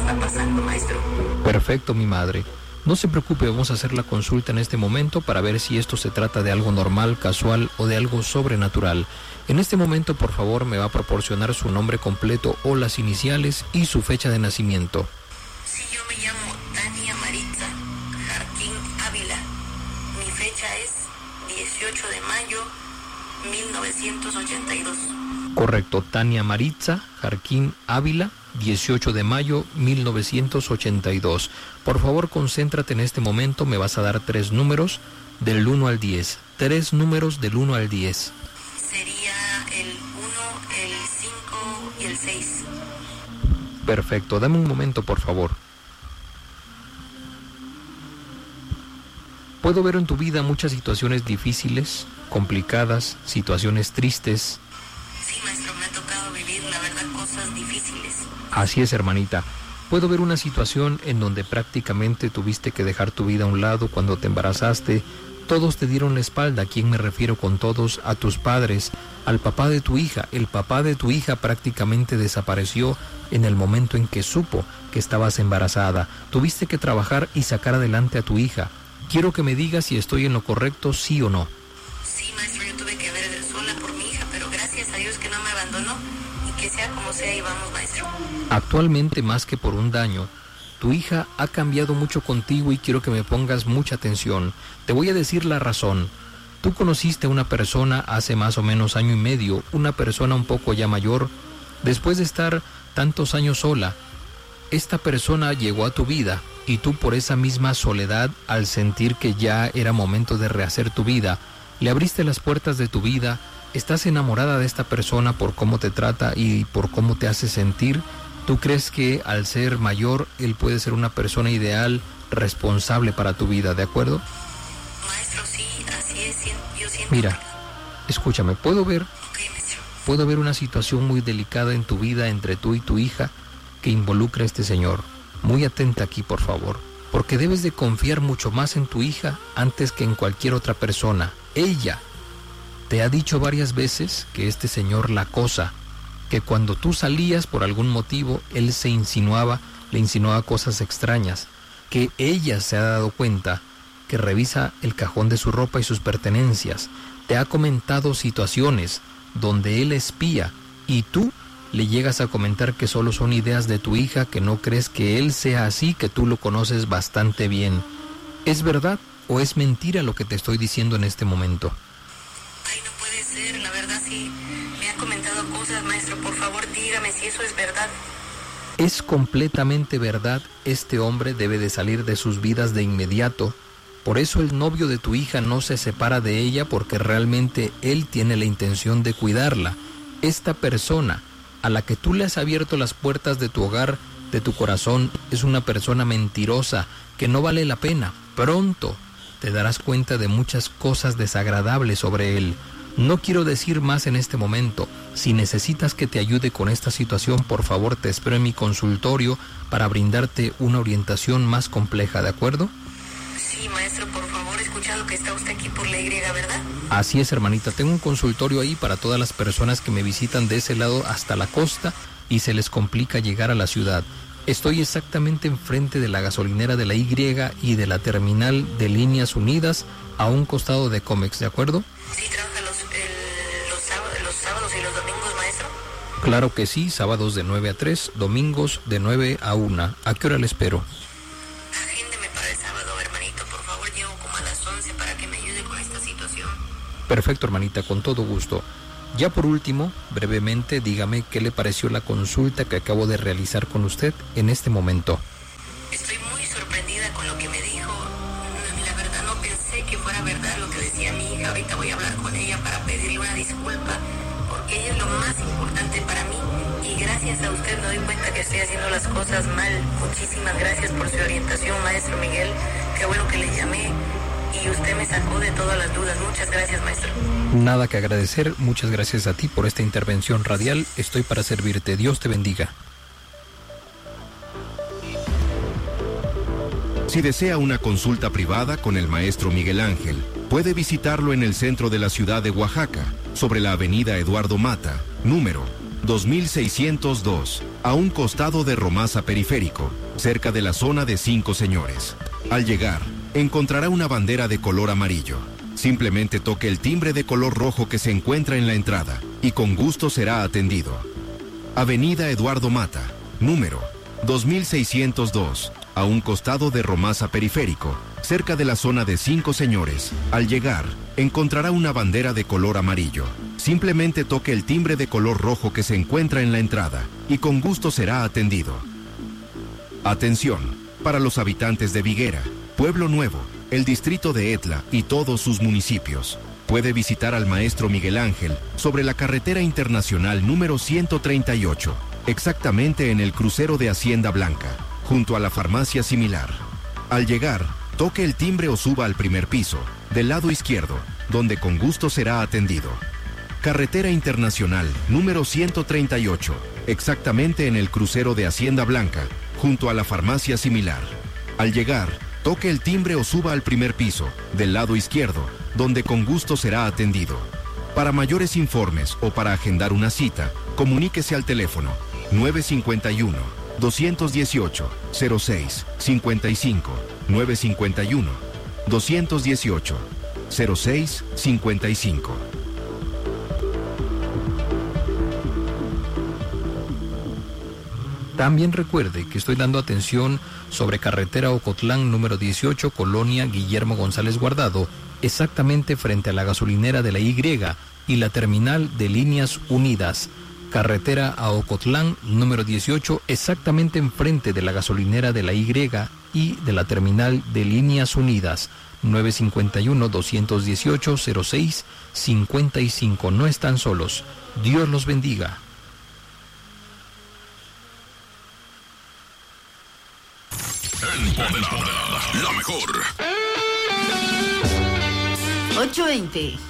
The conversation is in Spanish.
está pasando, maestro. Perfecto, mi madre. No se preocupe, vamos a hacer la consulta en este momento para ver si esto se trata de algo normal, casual o de algo sobrenatural. En este momento, por favor, me va a proporcionar su nombre completo o las iniciales y su fecha de nacimiento. Sí, yo me llamo Tania Maritza Jarquín Ávila. Mi fecha es 18 de mayo 1982. Correcto, Tania Maritza Jarquín Ávila, 18 de mayo 1982. Por favor, concéntrate en este momento, me vas a dar 3 números del 1 al 10. 3 números del 1 al 10. Sería el 1, el 5 y el 6. Perfecto, dame un momento, por favor. Puedo ver en tu vida muchas situaciones difíciles, complicadas, situaciones tristes. Sí, maestro, me ha tocado vivir, la verdad, cosas difíciles. Así es, hermanita. Puedo ver una situación en donde prácticamente tuviste que dejar tu vida a un lado cuando te embarazaste. Todos te dieron la espalda. ¿A quién me refiero con todos? A tus padres, al papá de tu hija. El papá de tu hija prácticamente desapareció en el momento en que supo que estabas embarazada. Tuviste que trabajar y sacar adelante a tu hija. Quiero que me digas si estoy en lo correcto, sí o no. Sí, maestro, yo tuve que ver sola por mi hija, pero gracias a Dios que no me abandonó. Y que sea como sea, y vamos, maestro. Actualmente, más que por un daño, tu hija ha cambiado mucho contigo y quiero que me pongas mucha atención. Te voy a decir la razón. Tú conociste a una persona hace más o menos 1 año y medio, una persona un poco ya mayor. Después de estar tantos años sola, esta persona llegó a tu vida y tú, por esa misma soledad, al sentir que ya era momento de rehacer tu vida, le abriste las puertas de tu vida. Estás enamorada de esta persona por cómo te trata y por cómo te hace sentir. ¿Tú crees que al ser mayor, él puede ser una persona ideal, responsable para tu vida, de acuerdo? Maestro, sí, así es. Yo siento... Mira, escúchame, puedo ver maestro. una situación muy delicada en tu vida entre tú y tu hija que involucra a este señor. Muy atenta aquí, por favor, porque debes de confiar mucho más en tu hija antes que en cualquier otra persona. Ella te ha dicho varias veces que este señor la acosa, que cuando tú salías por algún motivo, él le insinuaba cosas extrañas, que ella se ha dado cuenta que revisa el cajón de su ropa y sus pertenencias. Te ha comentado situaciones donde él espía y tú le llegas a comentar que solo son ideas de tu hija, que no crees que él sea así, que tú lo conoces bastante bien. ¿Es verdad o es mentira lo que te estoy diciendo en este momento? Ay, no puede ser, la verdad sí. Me ha comentado cosas, maestro. Por favor, dígame si eso es verdad. Es completamente verdad. Este hombre debe de salir de sus vidas de inmediato. Por eso el novio de tu hija no se separa de ella, porque realmente él tiene la intención de cuidarla. Esta persona a la que tú le has abierto las puertas de tu hogar, de tu corazón, es una persona mentirosa que no vale la pena. Pronto te darás cuenta de muchas cosas desagradables sobre él. No quiero decir más en este momento. Si necesitas que te ayude con esta situación, por favor, te espero en mi consultorio para brindarte una orientación más compleja, ¿de acuerdo? Sí, maestro, por favor, he escuchado que está usted aquí por la Y, ¿verdad? Así es, hermanita. Tengo un consultorio ahí para todas las personas que me visitan de ese lado hasta la costa y se les complica llegar a la ciudad. Estoy exactamente enfrente de la gasolinera de la Y y de la terminal de Líneas Unidas, a un costado de Comex, ¿de acuerdo? Sí, trabaja los sábados y los domingos, maestro. Claro que sí, sábados de 9 a 3, domingos de 9 a 1. ¿A qué hora le espero? Agéndeme para el sábado, hermanito. Por favor, llego como a las 11 para que me ayude con esta situación. Perfecto, hermanita, con todo gusto. Ya por último, brevemente, dígame qué le pareció la consulta que acabo de realizar con usted en este momento. Estoy muy sorprendida con lo que me dijo. La verdad no pensé que fuera verdad lo que decía mi hija. Ahorita voy a hablar con ella para pedirle una disculpa, porque ella es lo más importante para mí. Y gracias a usted me doy cuenta que estoy haciendo las cosas mal. Muchísimas gracias por su orientación, maestro Miguel. Qué bueno que le llamé y usted me sacó de todas las dudas. Muchas gracias, maestro. Nada que agradecer, muchas gracias a ti por esta intervención radial. Estoy para servirte. Dios te bendiga. Si desea una consulta privada con el maestro Miguel Ángel, puede visitarlo en el centro de la ciudad de Oaxaca, sobre la avenida Eduardo Mata, número 2602. a un costado de Romasa Periférico, cerca de la zona de 5 Señores. Al llegar, encontrará una bandera de color amarillo. Simplemente toque el timbre de color rojo que se encuentra en la entrada y con gusto será atendido. Avenida Eduardo Mata, número 2602, a un costado de Romasa Periférico, cerca de la zona de 5 Señores. Al llegar, encontrará una bandera de color amarillo. Simplemente toque el timbre de color rojo que se encuentra en la entrada y con gusto será atendido. Atención, para los habitantes de Viguera, Pueblo Nuevo, el distrito de Etla y todos sus municipios. Puede visitar al maestro Miguel Ángel sobre la carretera internacional número 138, exactamente en el crucero de Hacienda Blanca, junto a la farmacia Similar. Al llegar, toque el timbre o suba al primer piso, del lado izquierdo, donde con gusto será atendido. Carretera internacional número 138, exactamente en el crucero de Hacienda Blanca, junto a la farmacia Similar. Al llegar, toque el timbre o suba al primer piso, del lado izquierdo, donde con gusto será atendido. Para mayores informes o para agendar una cita, comuníquese al teléfono 951-218-06-55, 951-218-06-55. También recuerde que estoy dando atención sobre carretera Ocotlán número 18, Colonia Guillermo González Guardado, exactamente frente a la gasolinera de la Y y la terminal de Líneas Unidas. Carretera a Ocotlán número 18, exactamente enfrente de la gasolinera de la Y y de la terminal de Líneas Unidas. 951-218-06-55. No están solos. Dios los bendiga. Empoderada, la mejor. 8:20.